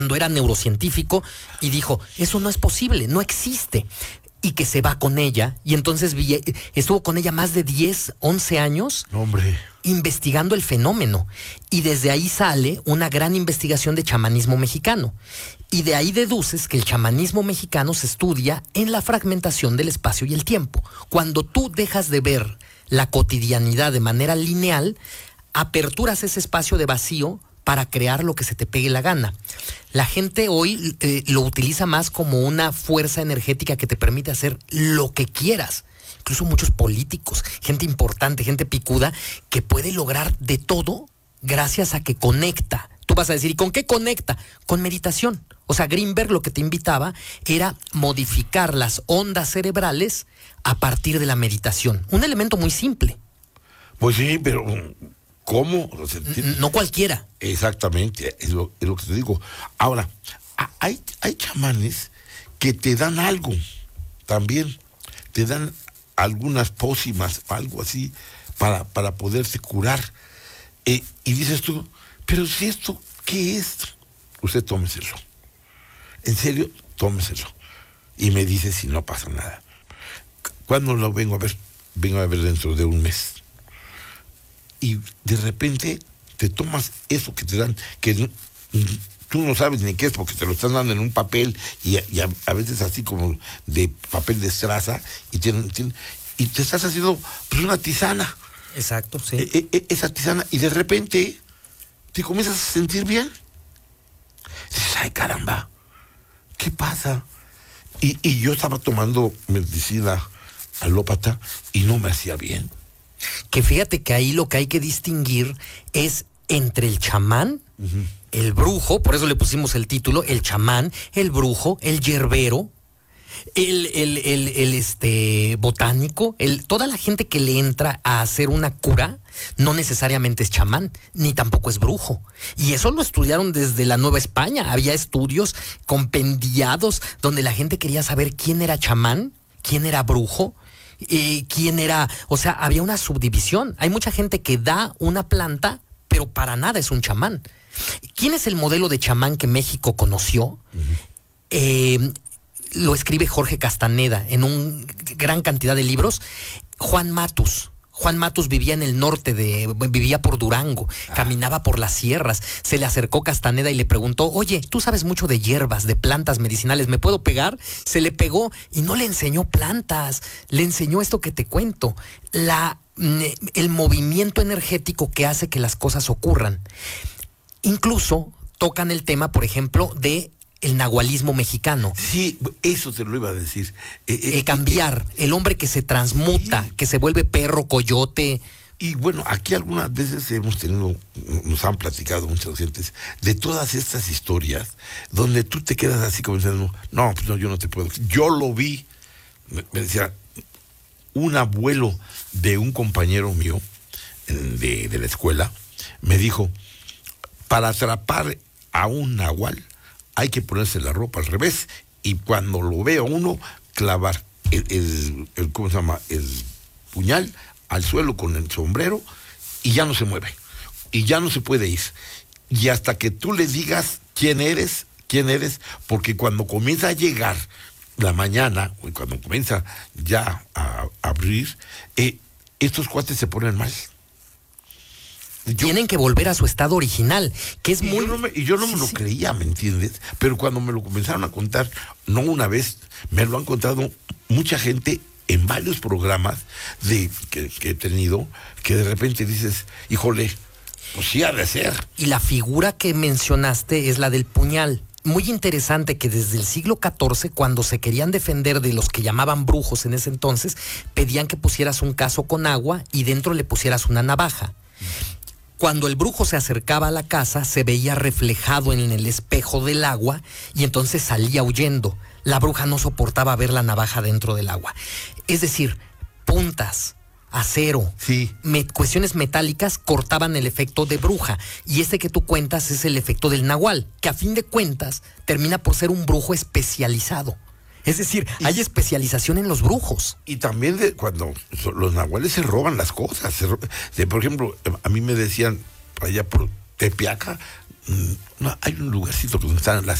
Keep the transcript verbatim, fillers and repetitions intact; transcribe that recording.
cuando era neurocientífico y dijo, eso no es posible, no existe. Y que se va con ella, y entonces vi, estuvo con ella más de diez, once años, Hombre. investigando el fenómeno. Y desde ahí sale una gran investigación de chamanismo mexicano. Y de ahí deduces que el chamanismo mexicano se estudia en la fragmentación del espacio y el tiempo. Cuando tú dejas de ver la cotidianidad de manera lineal, aperturas ese espacio de vacío para crear lo que se te pegue la gana. La gente hoy eh, lo utiliza más como una fuerza energética que te permite hacer lo que quieras. Incluso muchos políticos, gente importante, gente picuda, que puede lograr de todo gracias a que conecta. Tú vas a decir, ¿y con qué conecta? Con meditación. O sea, Greenberg lo que te invitaba era modificar las ondas cerebrales a partir de la meditación. Un elemento muy simple. Pues sí, pero ¿cómo? O sea, no cualquiera. Exactamente, es lo, es lo que te digo. Ahora, hay, hay chamanes que te dan algo también. Te dan algunas pócimas, algo así, para, para poderse curar. Eh, y dices tú, pero si esto, ¿qué es? Usted tómeselo. En serio, tómeselo. Y me dice si no pasa nada. ¿Cuándo lo vengo a ver? Vengo a ver dentro de un mes. Y de repente te tomas eso que te dan, que tú no sabes ni qué es, porque te lo están dando en un papel, y, y a, a veces así como de papel de estraza, y, tienen, tienen, y te estás haciendo pues una tisana. Exacto, sí. E, e, esa tisana, y de repente te comienzas a sentir bien. Dices, ay caramba, ¿qué pasa? Y, y yo estaba tomando medicina alópata y no me hacía bien. Que fíjate que ahí lo que hay que distinguir es entre el chamán, uh-huh. el brujo, por eso le pusimos el título, el chamán, el brujo, el yerbero, el, el, el, el este botánico, el, toda la gente que le entra a hacer una cura, no necesariamente es chamán, ni tampoco es brujo. Y eso lo estudiaron desde la Nueva España. Había estudios compendiados donde la gente quería saber quién era chamán, quién era brujo, Eh, quién era, o sea, había una subdivisión. Hay mucha gente que da una planta, pero para nada es un chamán. ¿Quién es el modelo de chamán que México conoció? Uh-huh. Eh, lo escribe Jorge Castaneda en una gran cantidad de libros. Juan Matus. Juan Matus vivía en el norte, de, vivía por Durango, ah. caminaba por las sierras. Se le acercó Castaneda y le preguntó, oye, tú sabes mucho de hierbas, de plantas medicinales, ¿me puedo pegar? Se le pegó y no le enseñó plantas, le enseñó esto que te cuento, la, el movimiento energético que hace que las cosas ocurran. Incluso tocan el tema, por ejemplo, de el nahualismo mexicano. Sí, eso te lo iba a decir. Eh, eh, eh, cambiar, eh, el hombre que se transmuta, sí. que se vuelve perro, coyote. Y bueno, aquí algunas veces hemos tenido, nos han platicado muchas gentes de todas estas historias donde tú te quedas así como diciendo, no, pues no, yo no te puedo. Yo lo vi, me, me decía, un abuelo de un compañero mío de, de la escuela me dijo, para atrapar a un nahual hay que ponerse la ropa al revés, y cuando lo veo uno, clavar el, el, el, ¿cómo se llama? El puñal al suelo con el sombrero, y ya no se mueve, y ya no se puede ir. Y hasta que tú le digas quién eres, quién eres, porque cuando comienza a llegar la mañana, o cuando comienza ya a, a abrir, eh, estos cuates se ponen mal. Yo, tienen que volver a su estado original, que es y muy... Yo no me, y yo no sí, me lo sí. creía, ¿me entiendes? Pero cuando me lo comenzaron a contar, no una vez, me lo han contado mucha gente en varios programas de que, que he tenido, que de repente dices, híjole, pues sí ha de ser. Y la figura que mencionaste es la del puñal. Muy interesante que desde el siglo catorce, cuando se querían defender de los que llamaban brujos en ese entonces, pedían que pusieras un caso con agua y dentro le pusieras una navaja. Cuando el brujo se acercaba a la casa, se veía reflejado en el espejo del agua y entonces salía huyendo. La bruja no soportaba ver la navaja dentro del agua. Es decir, puntas, acero, sí. me, cuestiones metálicas cortaban el efecto de bruja. Y este que tú cuentas es el efecto del nahual, que a fin de cuentas termina por ser un brujo especializado. Es decir, y, hay especialización en los brujos. Y también de cuando los nahuales se roban las cosas. Se ro- de, por ejemplo, a mí me decían allá por Tepeaca, no, hay un lugarcito donde están las